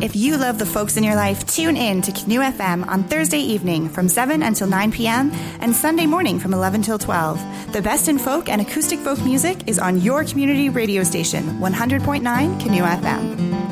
If you love the folks in your life, tune in to Canoe FM on Thursday evening from 7 until 9 p.m. and Sunday morning from 11 till 12. The best in folk and acoustic folk music is on your community radio station, 100.9 Canoe FM.